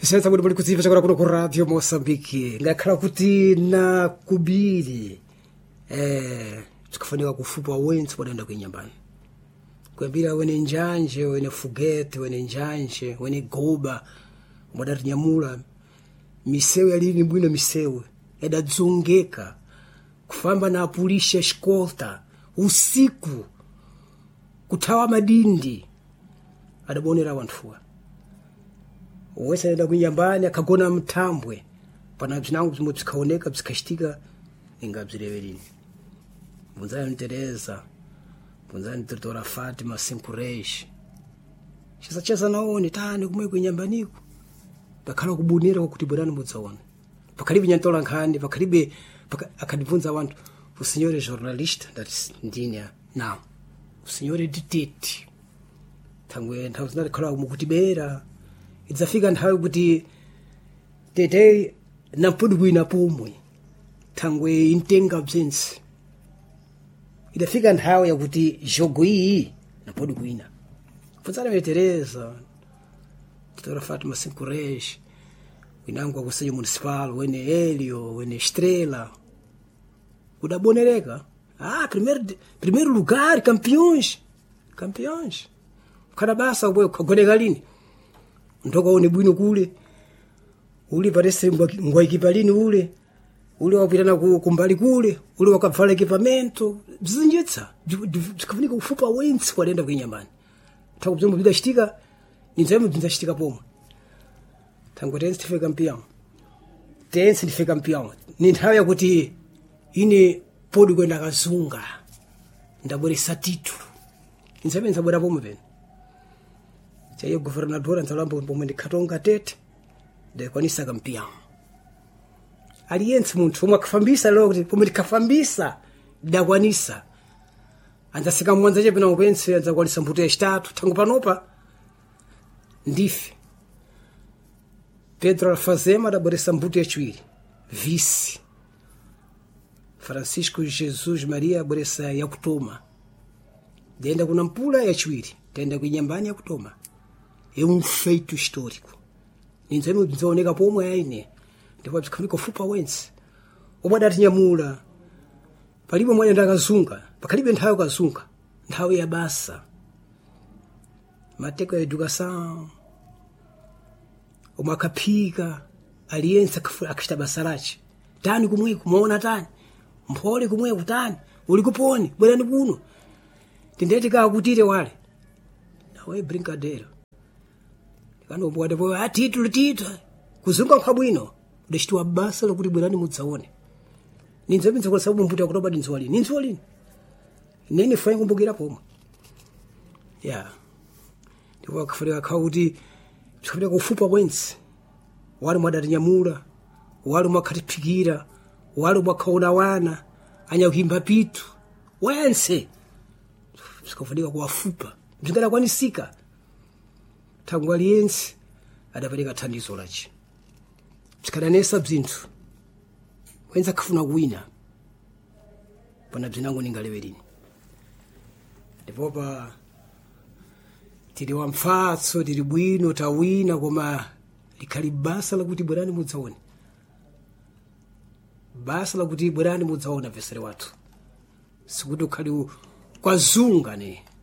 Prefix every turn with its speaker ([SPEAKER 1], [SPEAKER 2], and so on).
[SPEAKER 1] Sasa kuti muli kudziva chakula kuno ku Radio Mozambique ngakhala kuti na kubiri tikafanika kufupa wensi wadaenda kuinyambani kuyambira wene njanje wene fugete wene njanje wene goba mwadatinyamula misewu yalini bwino misewu yadadzongeka kufamba na apulisha escolta usiku kuthawa madindi adabonera wanthuwa wese enda kunyambani akagona mtambwe pana bzinangu bzimwe bzikaoneka bzikachitika ingabzileverini bunzani Teresa bunzani Dr. Fatima Sinkuresh chisa naone tani kumwe kunyambaniko bakhala kubunira kuti bwerani mudzaona pakalibe nyantola nkhani pakalibe akadibvunza abantu o senhor jornalista that ndinya now o senhor dititi thangwe nthawi zinali khala mukutibera idzafika nthawi kuti tete nampudwina pomwe thangwe intenga bzinsi idafika nthawi yakuti jogo iyi napudwina pfunzana Teresa Dr. Fatima Sinkuresh winangu akuseyo municipal wene Helio wene Estrela udabonereka primeiro lugar campeões kana basa ubwe kugoneka lini ndoka one bwino kule uli parese ngwa ekipalini ule wapitana kumbali kule ule wakapfala ekipamento bzinjetsa zikafunika kufupa wensi walenda kuinyambani takubzombo bidachitika ninzemu bzinzachitika pomwe tango tensi tifika campeão ni nthawi yakuti ine podi kwenda kazunga ndabweresa titulo ninzemu nzabwera pomwe pene chaiye governador nzalambo pomwe ndikhatonga tete ndikwanisa campeão aliyense munthu omwe akafambisa lero kuti pomwe ndikafambisa ndakwanisa anzasika mwanza chepena upense anzakwanisa mbuto yachitatu thango panopa ndife Pedro Alfazema adabweresa mbuto yachiwiri vice Francisco Jesus Maria abweresa yakutoma ndenda kuna mpula yachiwiri tenda kuinyambani yakutoma um feito histórico ninzemu bzinzaoneka pomwe aine ndipo bzikafunika kufupa wensi omwe adatinyamula palibe mwana ndakazunga pakalibe nthawi kazunga nthawi ya basa mateko ya educação omwe akaphika aliyense akachita basa lace tani kumwe kumaona tani mphole kumwe kutani uli kuponi bwerani kuno tindeti kakutire wale nawe brincadeira kana ubwade bo atitulo kuzunga kwabwino udachitwa basa lokuti bwerani mudzaone ninzebinza kwa sababu mputa kutoba ninzwalini nene fanya kumbukira pomwe ndipo akafunika kauti tikufunika kufupa wensi wali mwadatinyamula wali mwakatipikira wali mwakaona wana anyakimba pitu wense tikufunika kuwafupa bzingana kwanisika tangu aliyense adapereka thandizo lace bzikadanesa bzinthu wenza kafuna kuwina pana bzinango ningalewerini ndipopa tili wampfatso tili bwino tawina koma likhali basa lakuti bwerani mudzaone vesere wathu sikuti ukhali kwazunga ne